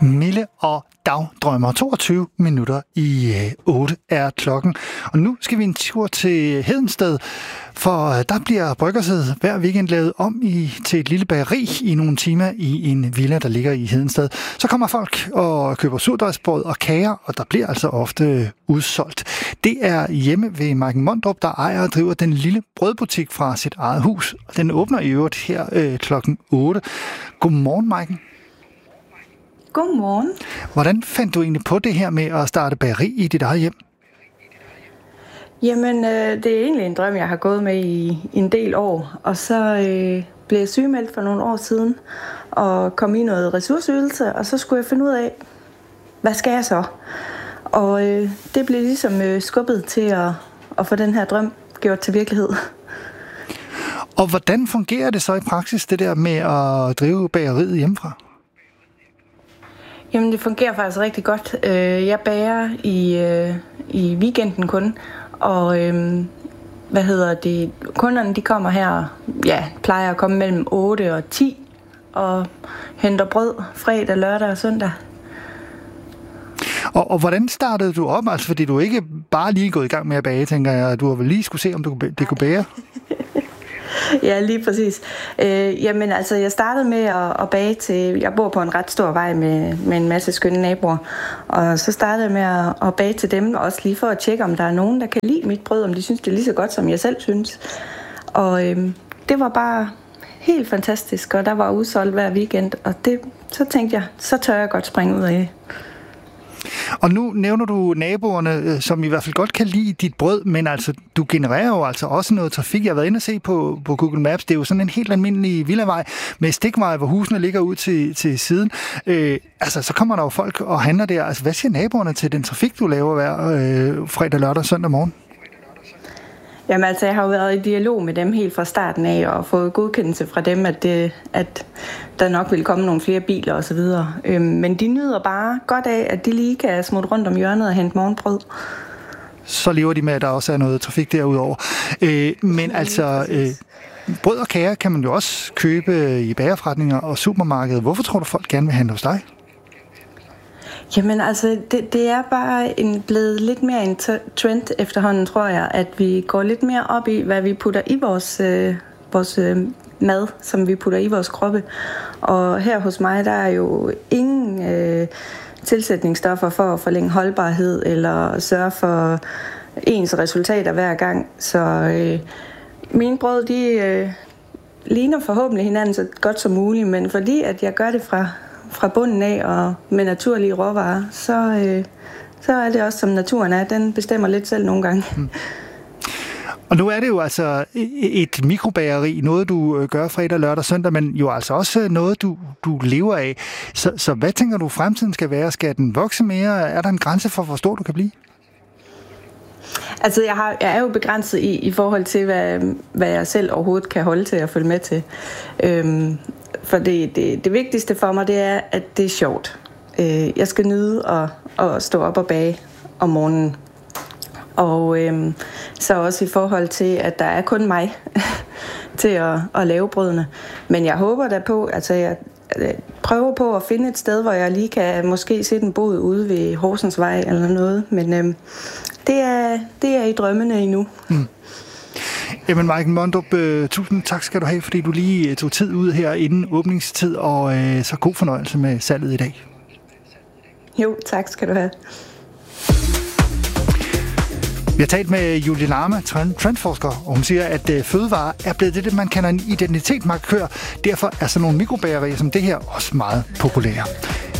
Mille og dagdrømmer. 22 minutter i 8 er klokken. Og nu skal vi en tur til Hedensted, for der bliver Bryggerset hver weekend lavet om til et lille bageri i nogle timer i en villa, der ligger i Hedensted. Så kommer folk og køber surdejsbrød og kager, og der bliver altså ofte udsolgt. Det er hjemme ved Maiken Mondrup, der ejer og driver den lille brødbutik fra sit eget hus. Den åbner i øvrigt her klokken 8. Godmorgen, Maiken. Godmorgen. Hvordan fandt du egentlig på det her med at starte bageri i dit eget hjem? Jamen, det er egentlig en drøm, jeg har gået med i en del år. Og så blev jeg sygemeldt for nogle år siden og kom i noget ressourceydelse, og så skulle jeg finde ud af, hvad skal jeg så? Og det blev ligesom skubbet til at få den her drøm gjort til virkelighed. Og hvordan fungerer det så i praksis, det der med at drive bageriet hjemmefra? Jamen, det fungerer faktisk rigtig godt. Jeg bager i weekenden kun, og kunderne de kommer her, plejer at komme mellem 8 og 10 og henter brød fredag, lørdag og søndag. Og hvordan startede du op? Altså, fordi du ikke bare lige gået i gang med at bage, tænker jeg. Du har vel lige skulle se, om det kunne bære? Ja, lige præcis. Jamen altså, jeg startede med at bage til... Jeg bor på en ret stor vej med en masse skønne naboer. Og så startede jeg med at bage til dem, også lige for at tjekke, om der er nogen, der kan lide mit brød, om de synes, det er lige så godt, som jeg selv synes. Og det var bare helt fantastisk, og der var udsolgt hver weekend. Og så tænkte jeg, så tør jeg godt springe ud af det. Og nu nævner du naboerne, som i hvert fald godt kan lide dit brød, men altså, du genererer jo altså også noget trafik. Jeg har været inde og se på Google Maps. Det er jo sådan en helt almindelig villavej med stikvej, hvor husene ligger ud til siden. Så kommer der jo folk og handler der. Altså, hvad siger naboerne til den trafik, du laver hver fredag, lørdag og søndag morgen? Jamen altså, jeg har jo været i dialog med dem helt fra starten af og fået godkendelse fra dem, at der nok vil komme nogle flere biler osv. Men de nyder bare godt af, at de lige kan smutte rundt om hjørnet og hente morgenbrød. Så lever de med, at der også er noget trafik derudover. Men altså, brød og kager kan man jo også købe i bagerforretninger og supermarkeder. Hvorfor tror du, folk gerne vil handle hos dig? Jamen altså, det er bare blevet lidt mere en trend efterhånden, tror jeg, at vi går lidt mere op i, hvad vi putter i vores mad, som vi putter i vores kroppe. Og her hos mig, der er jo ingen tilsætningsstoffer for at forlænge holdbarhed eller sørge for ens resultater hver gang. Så mine brød, de ligner forhåbentlig hinanden så godt som muligt, men fordi at jeg gør det fra bunden af og med naturlige råvarer, så er det også, som naturen er. Den bestemmer lidt selv nogle gange. Og nu er det jo altså et mikrobageri, noget du gør fredag, lørdag, søndag, men jo altså også noget, du lever af. Så hvad tænker du, fremtiden skal være? Skal den vokse mere? Er der en grænse for, hvor stor du kan blive? Altså, jeg er jo begrænset i forhold til, hvad jeg selv overhovedet kan holde til at følge med til. For det vigtigste for mig, det er, at det er sjovt. Jeg skal nyde at stå op og bage om morgenen. Og så også i forhold til, at der er kun mig til at lave brødene. Men jeg håber da på, altså jeg prøver på at finde et sted, hvor jeg lige kan måske sætte en bod ude ved Horsensvej eller noget. Men det er i drømmene endnu. Jamen, Maiken Mondrup, tusind tak skal du have, fordi du lige tog tid ud her inden åbningstid, og så god fornøjelse med salget i dag. Jo, tak skal du have. Vi har talt med Julie Lama, trendforsker, og hun siger, at fødevarer er blevet det, man kalder en identitetsmarkør. Derfor er sådan nogle mikrobagerier som det her også meget populære.